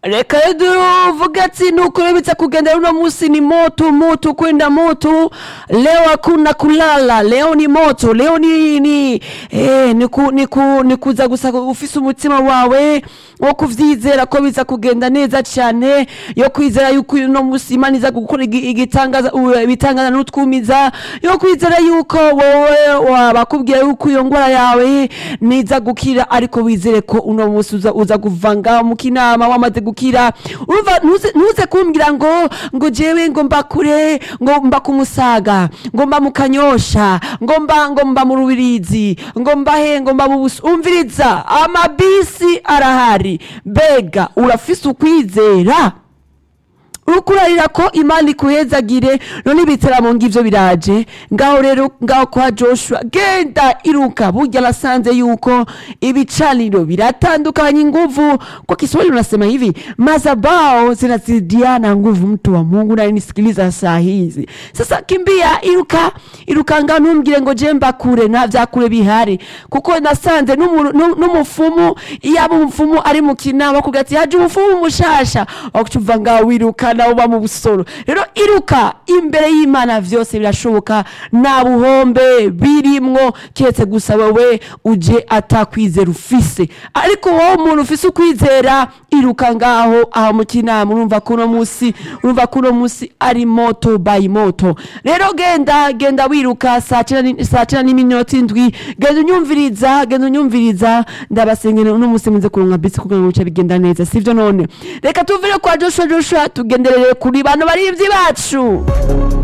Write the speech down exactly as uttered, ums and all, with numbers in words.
reka tuvuge ati nuko biza kugenda uno musi ni moto moto kwenda moto. Leo hakuna kulala, leo ni moto, leo ni ni eh niku niku nikuza gusa ufise umutima wawe wo kuvyizera ko biza kugenda neza cyane, yo kwizera yuko uno musi Imana iza gukora igitangaza ibitangaza n'utwumiza, yo kwizera yuko wowe wabakubwira yuko iyo ngwara yawe niza gukira, ariko wizere ko uno musi uza, uza kuvanga mu kinama wamaze gukira. Urumva ntuze kumbwira ngo ngo jewe ngo mbakure ngo mba kumusaga ngo mba mukanyosha ngo mba ngo mba mu Rubirizi ngo mbahe ngo mba mu Busu. Umviriza, amabisi arahari, bega urafise ukwizera ukurarira ko Imana ikuhezagire. None ibiteramo ngivyo biraje ngaho rero, ngaho kwa Joshua genda iruka. Burya lasanze yuko ibicaniro biratandukanye nguvu. Kwa Kiswahili unasema hivi, mazabao zinazidiana nguvu, mtu wa Mungu na nisikiliza saa hizi. Sasa kimbia iruka iruka, ngaho ntumbwire ngo je mbakure, nta vyakure bihari, kuko nasanze n'umufumu yaba umufumu ari mu kinama kugati haje umufumu mushasha wakucuva ngaho wiruka na uba mu busoro. Rero iruka, imbere y'Imana vyose birashoboka, na buhombe birimwo, ketse gusa wewe uje atakwizera ufise. Ariko wowe umuntu ufise ukwizera, iruka ngaho aho mu kinama. Urumva kuno musi urumva kuno musi ari moto by moto. Rero genda genda wiruka saa cenda n'iminota indwi, genda unyumviriza genda unyumviriza ndabasengera uno musi muze kuronka bisi kugira ngo bigenda neza, sivyo? None reka tuvire kwa Joshua Joshua tugenderere kuri bano barivyi bacu.